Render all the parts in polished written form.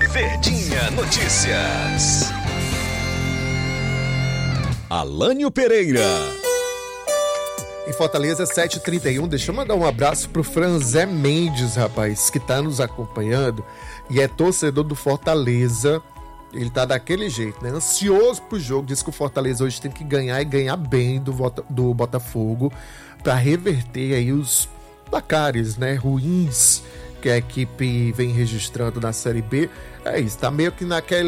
Verdinha Notícias. Alânio Pereira. Em Fortaleza, 7h31, deixa eu mandar um abraço pro Franzé Mendes, rapaz, que tá nos acompanhando e é torcedor do Fortaleza. Ele tá daquele jeito, né? Ansioso pro jogo, diz que o Fortaleza hoje tem que ganhar e ganhar bem do Botafogo para reverter aí os placares, né, ruins que a equipe vem registrando na Série B. É isso, tá meio que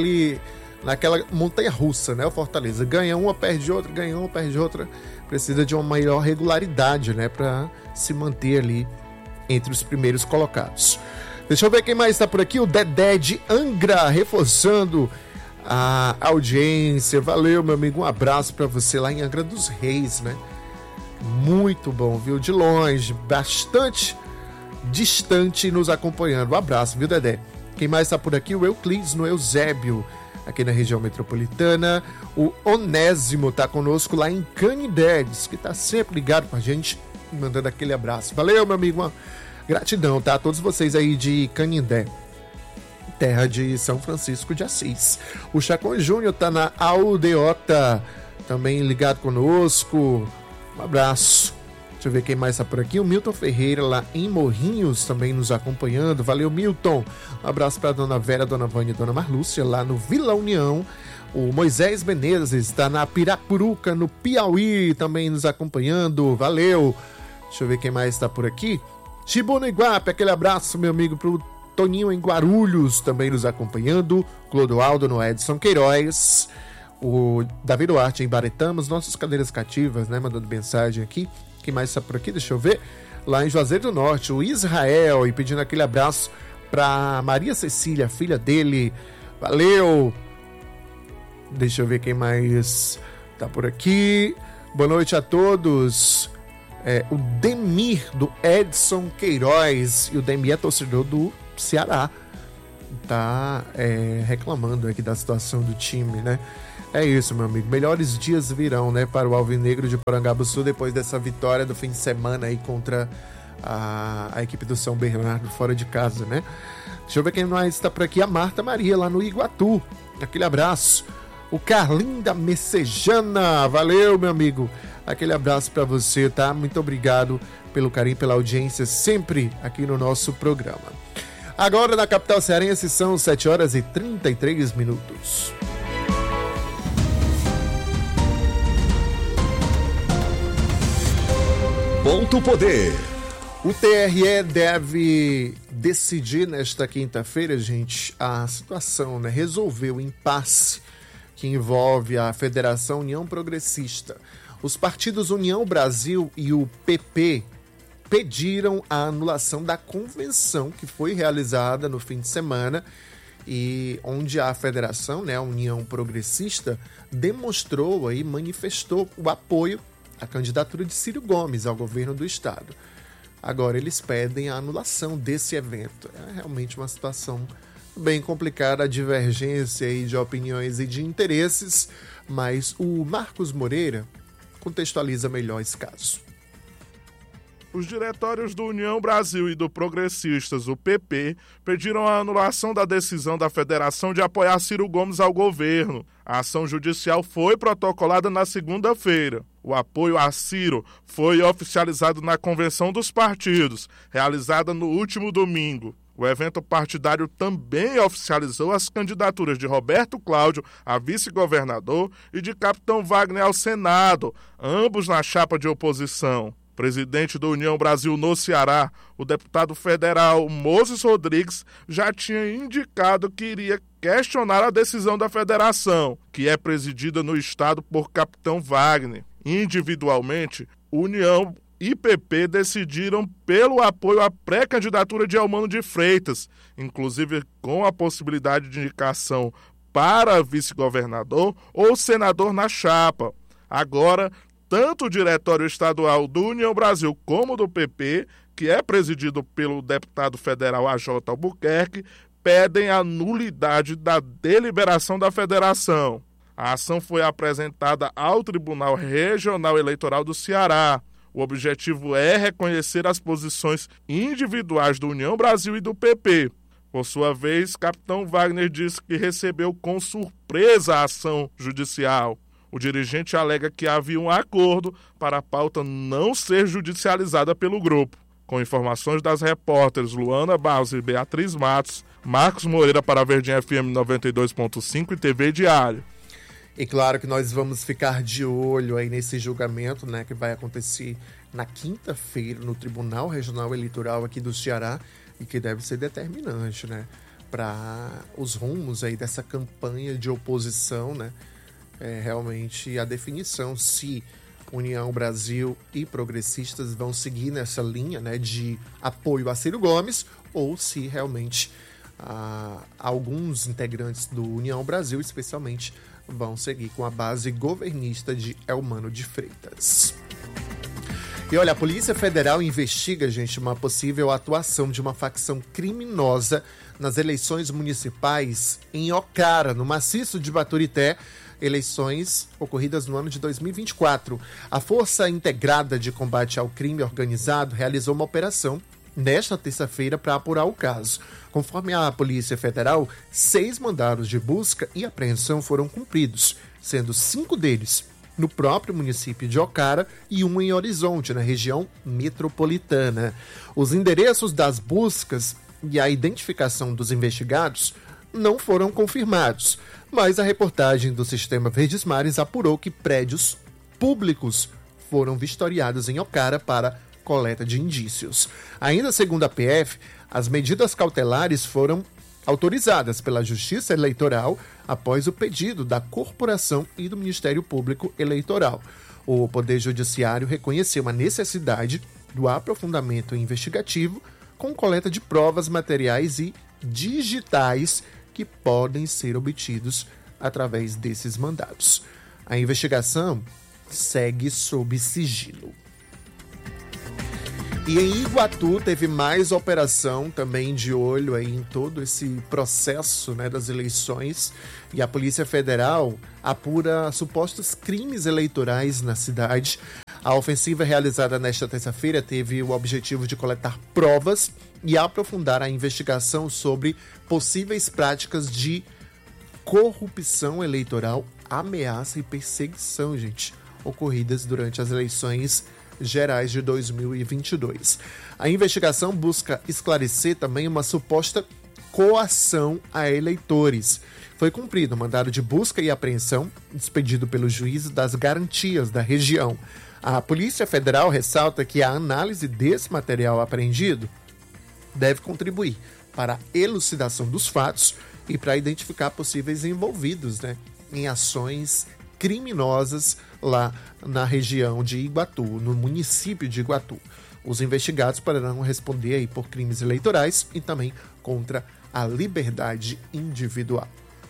naquela montanha-russa, né? O Fortaleza ganha uma, perde outra, ganha uma, perde outra. Precisa de uma maior regularidade, né? Para se manter ali entre os primeiros colocados. Deixa eu ver quem mais está por aqui. O Dedé de Angra, reforçando a audiência. Valeu, meu amigo. Um abraço para você lá em Angra dos Reis, né? Muito bom, viu? De longe, bastante distante nos acompanhando. Um abraço, viu, Dedé? Quem mais está por aqui? O Euclides no Eusébio, aqui na região metropolitana. O Onésimo está conosco lá em Canindé, que está sempre ligado com a gente, mandando aquele abraço. Valeu, meu amigo. Uma gratidão, tá? A todos vocês aí de Canindé, terra de São Francisco de Assis. O Chacon Júnior tá na Aldeota, também ligado conosco. Um abraço. Deixa eu ver quem mais tá por aqui. O Milton Ferreira, lá em Morrinhos, também nos acompanhando. Valeu, Milton. Um abraço para Dona Vera, Dona Vânia e Dona Marlúcia, lá no Vila União. O Moisés Menezes está na Piracuruca, no Piauí, também nos acompanhando. Valeu. Deixa eu ver quem mais está por aqui. Chibu no Iguape, aquele abraço, meu amigo, pro Toninho em Guarulhos, também nos acompanhando. Clodoaldo no Edson Queiroz. O Davi Duarte em Baretama, nossas cadeiras cativas, né? Mandando mensagem aqui. Quem mais está por aqui? Deixa eu ver. Lá em Juazeiro do Norte, o Israel, e pedindo aquele abraço para Maria Cecília, filha dele. Valeu! Deixa eu ver quem mais tá por aqui. Boa noite a todos. O Demir, do Edson Queiroz. E o Demir é torcedor do Ceará. Tá reclamando aqui da situação do time, né? É isso, meu amigo. Melhores dias virão, né, para o Alvinegro de Porangabuçu depois dessa vitória do fim de semana aí contra a equipe do São Bernardo fora de casa, né? Deixa eu ver quem mais está por aqui. A Marta Maria, lá no Iguatu. Aquele abraço. O Carlinho da Messejana. Valeu, meu amigo. Aquele abraço para você, tá? Muito obrigado pelo carinho, pela audiência sempre aqui no nosso programa. Agora na capital cearense são 7h33. Ponto Poder. O TRE deve decidir nesta quinta-feira, gente, a situação, né? Resolver o impasse que envolve a Federação União Progressista. Os partidos União Brasil e o PP pediram a anulação da convenção que foi realizada no fim de semana e onde a Federação, né, a União Progressista, demonstrou aí, manifestou o apoio à candidatura de Ciro Gomes ao governo do estado. Agora eles pedem a anulação desse evento. É realmente uma situação bem complicada, a divergência aí de opiniões e de interesses, mas o Marcos Moreira contextualiza melhor esse caso. Os diretórios do União Brasil e do Progressistas, o PP, pediram a anulação da decisão da federação de apoiar Ciro Gomes ao governo. A ação judicial foi protocolada na segunda-feira. O apoio a Ciro foi oficializado na Convenção dos Partidos, realizada no último domingo. O evento partidário também oficializou as candidaturas de Roberto Cláudio a vice-governador e de Capitão Wagner ao Senado, ambos na chapa de oposição. Presidente da União Brasil no Ceará, o deputado federal Moses Rodrigues já tinha indicado que iria questionar a decisão da federação, que é presidida no estado por Capitão Wagner. Individualmente, União e PP decidiram pelo apoio à pré-candidatura de Elmano de Freitas, inclusive com a possibilidade de indicação para vice-governador ou senador na chapa. Agora, tanto o Diretório Estadual do União Brasil como do PP, que é presidido pelo deputado federal AJ Albuquerque, pedem a nulidade da deliberação da federação. A ação foi apresentada ao Tribunal Regional Eleitoral do Ceará. O objetivo é reconhecer as posições individuais do União Brasil e do PP. Por sua vez, capitão Wagner disse que recebeu com surpresa a ação judicial. O dirigente alega que havia um acordo para a pauta não ser judicializada pelo grupo. Com informações das repórteres Luana Barros e Beatriz Matos, Marcos Moreira para a Verdinha FM 92.5 e TV Diário. E claro que nós vamos ficar de olho aí nesse julgamento, né, que vai acontecer na quinta-feira no Tribunal Regional Eleitoral aqui do Ceará e que deve ser determinante, né, para os rumos aí dessa campanha de oposição, né, realmente a definição se União Brasil e progressistas vão seguir nessa linha, né, de apoio a Ciro Gomes ou se realmente alguns integrantes do União Brasil, especialmente, vão seguir com a base governista de Elmano de Freitas. E olha, a Polícia Federal investiga, gente, uma possível atuação de uma facção criminosa nas eleições municipais em Ocara, no maciço de Baturité, eleições ocorridas no ano de 2024. A Força Integrada de Combate ao Crime Organizado realizou uma operação nesta terça-feira para apurar o caso. Conforme a Polícia Federal, 6 mandados de busca e apreensão foram cumpridos, sendo 5 deles no próprio município de Ocara e 1 em Horizonte, na região metropolitana. Os endereços das buscas e a identificação dos investigados não foram confirmados, mas a reportagem do Sistema Verdes Mares apurou que prédios públicos foram vistoriados em Ocara para coleta de indícios. Ainda segundo a PF, as medidas cautelares foram autorizadas pela Justiça Eleitoral após o pedido da Corporação e do Ministério Público Eleitoral. O Poder Judiciário reconheceu a necessidade do aprofundamento investigativo com coleta de provas materiais e digitais que podem ser obtidos através desses mandados. A investigação segue sob sigilo. E em Iguatu teve mais operação também de olho aí em todo esse processo, né, das eleições, e a Polícia Federal apura supostos crimes eleitorais na cidade. A ofensiva realizada nesta terça-feira teve o objetivo de coletar provas e aprofundar a investigação sobre possíveis práticas de corrupção eleitoral, ameaça e perseguição, gente, ocorridas durante as eleições gerais de 2022. A investigação busca esclarecer também uma suposta coação a eleitores. Foi cumprido o mandado de busca e apreensão expedido pelo juiz das garantias da região. A Polícia Federal ressalta que a análise desse material apreendido deve contribuir para a elucidação dos fatos e para identificar possíveis envolvidos, né, em ações criminosas lá na região de Iguatu, no município de Iguatu. Os investigados poderão responder aí por crimes eleitorais e também contra a liberdade individual.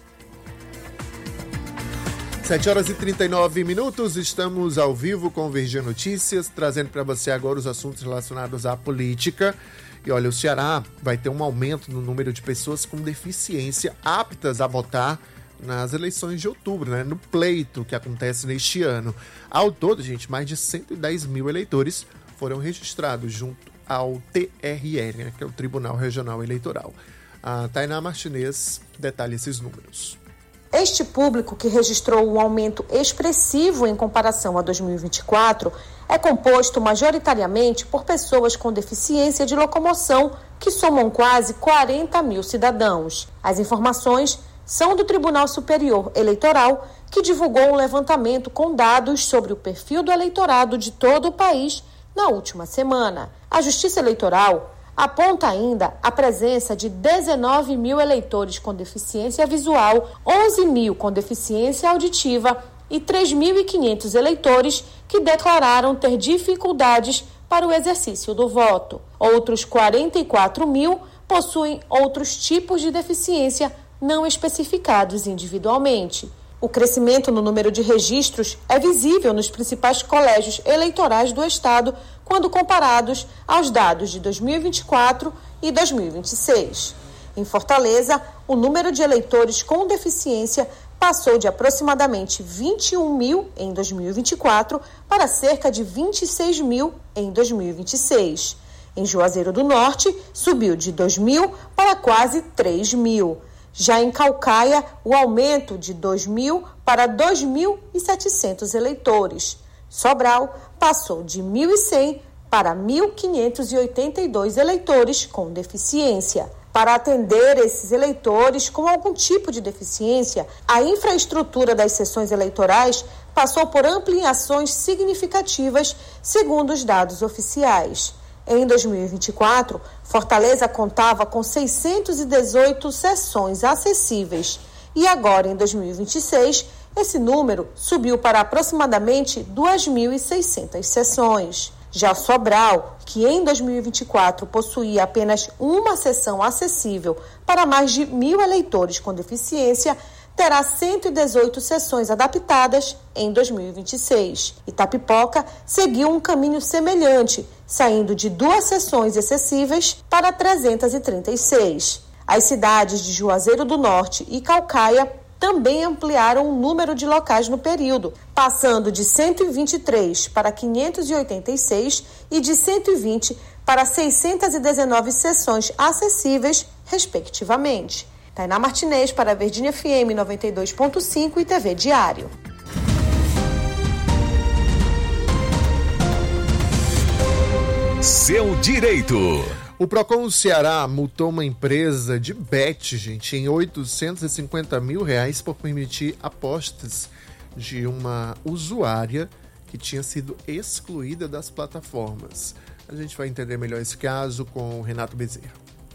7h39, estamos ao vivo com o Verdinha Notícias, trazendo para você agora os assuntos relacionados à política. E olha, o Ceará vai ter um aumento no número de pessoas com deficiência aptas a votar nas eleições de outubro, né, no pleito que acontece neste ano. Ao todo, gente, mais de 110 mil eleitores foram registrados junto ao TRE, né, que é o Tribunal Regional Eleitoral. A Tainá Martinez detalha esses números. Este público, que registrou um aumento expressivo em comparação a 2024, é composto majoritariamente por pessoas com deficiência de locomoção, que somam quase 40 mil cidadãos. As informações são do Tribunal Superior Eleitoral, que divulgou um levantamento com dados sobre o perfil do eleitorado de todo o país na última semana. A Justiça Eleitoral aponta ainda a presença de 19 mil eleitores com deficiência visual, 11 mil com deficiência auditiva e 3.500 eleitores que declararam ter dificuldades para o exercício do voto. Outros 44 mil possuem outros tipos de deficiência não especificados individualmente. O crescimento no número de registros é visível nos principais colégios eleitorais do Estado quando comparados aos dados de 2024 e 2026. Em Fortaleza, o número de eleitores com deficiência passou de aproximadamente 21 mil em 2024 para cerca de 26 mil em 2026. Em Juazeiro do Norte, subiu de 2.000 para quase 3.000. Já em Caucaia, o aumento de 2.000 para 2.700 eleitores. Sobral passou de 1.100 para 1.582 eleitores com deficiência. Para atender esses eleitores com algum tipo de deficiência, a infraestrutura das sessões eleitorais passou por ampliações significativas, segundo os dados oficiais. Em 2024, Fortaleza contava com 618 sessões acessíveis e agora, em 2026, esse número subiu para aproximadamente 2.600 sessões. Já Sobral, que em 2024 possuía apenas uma sessão acessível para mais de 1.000 eleitores com deficiência, terá 118 sessões adaptadas em 2026. Itapipoca seguiu um caminho semelhante, saindo de 2 sessões acessíveis para 336. As cidades de Juazeiro do Norte e Caucaia também ampliaram o número de locais no período, passando de 123 para 586 e de 120 para 619 sessões acessíveis, respectivamente. Tainá Martinez para a Verdinha FM 92.5 e TV Diário. Seu direito. O Procon Ceará multou uma empresa de bet, gente, em R$850 mil por permitir apostas de uma usuária que tinha sido excluída das plataformas. A gente vai entender melhor esse caso com o Renato Bezerra.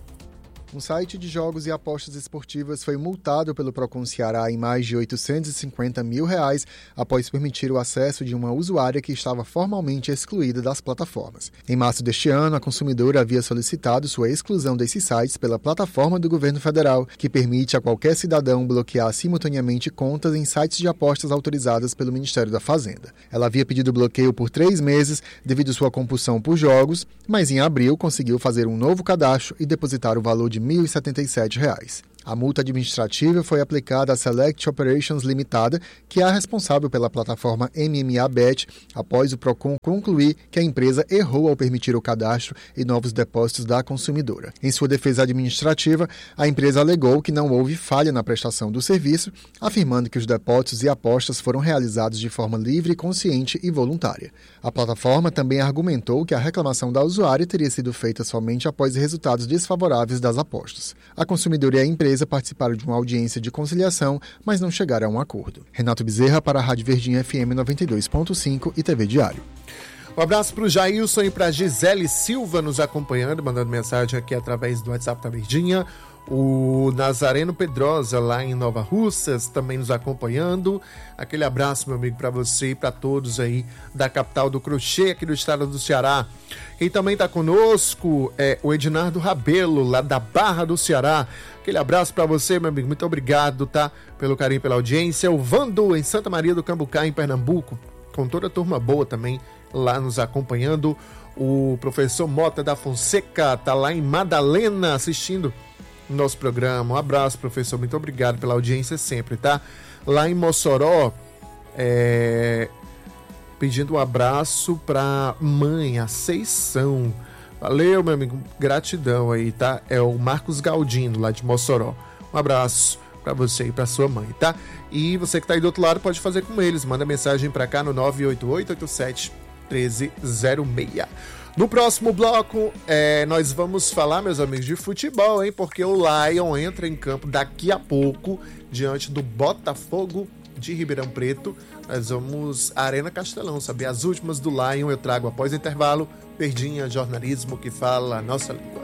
Um site de jogos e apostas esportivas foi multado pelo Procon Ceará em mais de R$850 mil após permitir o acesso de uma usuária que estava formalmente excluída das plataformas. Em março deste ano, a consumidora havia solicitado sua exclusão desses sites pela plataforma do governo federal, que permite a qualquer cidadão bloquear simultaneamente contas em sites de apostas autorizadas pelo Ministério da Fazenda. Ela havia pedido bloqueio por 3 meses devido à sua compulsão por jogos, mas em abril conseguiu fazer um novo cadastro e depositar o valor de R$ 1.077. A multa administrativa foi aplicada à Select Operations Limitada, que é a responsável pela plataforma MMA Bet, após o Procon concluir que a empresa errou ao permitir o cadastro e novos depósitos da consumidora. Em sua defesa administrativa, a empresa alegou que não houve falha na prestação do serviço, afirmando que os depósitos e apostas foram realizados de forma livre, consciente e voluntária. A plataforma também argumentou que a reclamação da usuária teria sido feita somente após resultados desfavoráveis das apostas. A consumidora e a empresa participaram de uma audiência de conciliação, mas não chegaram a um acordo. Renato Bezerra para a Rádio Verdinha FM 92.5 e TV Diário. Um abraço para o Jailson e para a Gisele Silva nos acompanhando, mandando mensagem aqui através do WhatsApp da Verdinha. O Nazareno Pedrosa, lá em Nova Russas, também nos acompanhando. Aquele abraço, meu amigo, para você e para todos aí da capital do crochê, aqui do estado do Ceará. Quem também está conosco é o Ednardo Rabelo, lá da Barra do Ceará. Aquele abraço para você, meu amigo. Muito obrigado, tá? Pelo carinho, pela audiência. O Vando, em Santa Maria do Cambucá, em Pernambuco, com toda a turma boa também lá nos acompanhando. O professor Mota da Fonseca tá lá em Madalena assistindo nosso programa. Um abraço, professor, muito obrigado pela audiência sempre, tá? Lá em Mossoró, pedindo um abraço pra mãe, a Seição. Valeu, meu amigo, gratidão aí, tá? É o Marcos Galdino, lá de Mossoró. Um abraço pra você e pra sua mãe, tá? E você que tá aí do outro lado pode fazer com eles, manda mensagem pra cá no 988-87-1306. No próximo bloco, nós vamos falar, meus amigos, de futebol, hein? Porque o Lion entra em campo daqui a pouco, diante do Botafogo de Ribeirão Preto. Nós vamos à Arena Castelão, saber as últimas do Lion. Eu trago após o intervalo, Verdinha, jornalismo que fala a nossa língua.